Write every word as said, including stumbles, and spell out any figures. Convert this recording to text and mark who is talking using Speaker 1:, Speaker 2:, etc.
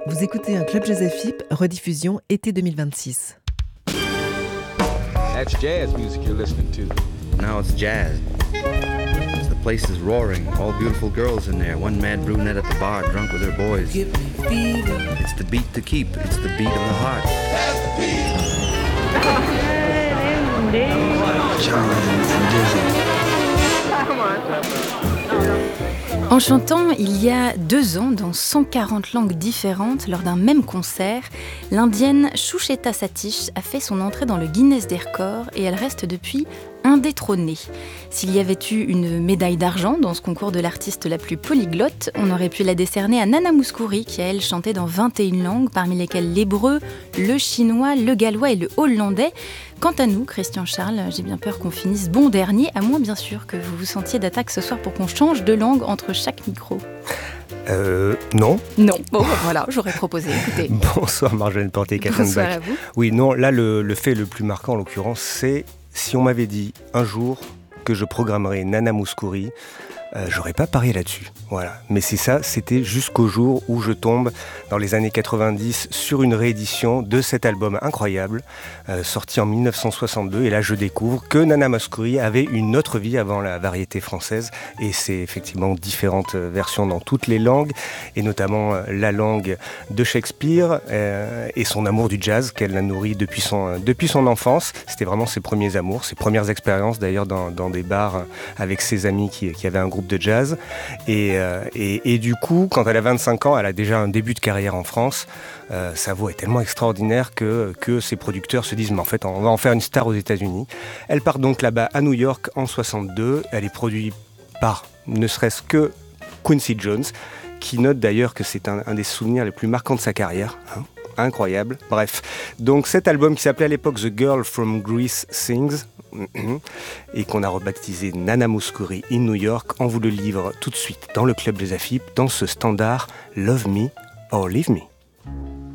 Speaker 1: Vous écoutez un Club Jazz F I P, rediffusion été deux mille vingt-six.
Speaker 2: That's jazz music you're listening to.
Speaker 3: Now it's jazz. The place is roaring, all beautiful girls in there, one mad brunette at the bar, drunk with her boys. It's the beat to keep, it's the beat of the heart. That's the beat.
Speaker 4: Come on.
Speaker 5: En chantant il y a deux ans dans cent quarante langues différentes lors d'un même concert, l'indienne Sucheta Satish a fait son entrée dans le Guinness des records et elle reste depuis indétrônée. S'il y avait eu une médaille d'argent dans ce concours de l'artiste la plus polyglotte, on aurait pu la décerner à Nana Mouskouri qui a elle chanté dans vingt et une langues, parmi lesquelles l'hébreu, le chinois, le gallois et le hollandais. Quant à nous, Christian Charles, j'ai bien peur qu'on finisse bon dernier, à moins bien sûr que vous vous sentiez d'attaque ce soir pour qu'on change de langue entre chaque micro.
Speaker 6: Euh, non.
Speaker 5: Non. Bon, ben voilà, j'aurais proposé. Écoutez.
Speaker 6: Bonsoir Marjolaine Porté, Catherine Bach.
Speaker 5: Bonsoir à vous.
Speaker 6: Oui, non, là, le, le fait le plus marquant, en l'occurrence, c'est si on m'avait dit un jour que je programmerais Nana Mouskouri, euh, j'aurais pas parié là-dessus. Voilà. Mais c'est ça, c'était jusqu'au jour où je tombe dans les années quatre-vingt-dix sur une réédition de cet album incroyable, euh, sorti en dix-neuf cent soixante-deux. Et là, je découvre que Nana Mouskouri avait une autre vie avant la variété française. Et c'est effectivement différentes versions dans toutes les langues, et notamment euh, la langue de Shakespeare euh, et son amour du jazz qu'elle a nourri depuis son, euh, depuis son enfance. C'était vraiment ses premiers amours, ses premières expériences d'ailleurs dans, dans des bars avec ses amis qui, qui avaient un groupe de jazz. Et, euh, et, et du coup, quand elle a vingt-cinq ans, elle a déjà un début de carrière en France. Euh, sa voix est tellement extraordinaire que, que ses producteurs se disent mais en fait on va en faire une star aux États-Unis. Elle part donc là-bas à New York en soixante-deux. Elle est produite par ne serait-ce que Quincy Jones, qui note d'ailleurs que c'est un, un des souvenirs les plus marquants de sa carrière. Hein, incroyable. Bref, donc cet album qui s'appelait à l'époque The Girl from Greece Sings et qu'on a rebaptisé Nana Mouskouri in New York, on vous le livre tout de suite dans le Club des F I P, dans ce standard Love Me or Leave Me.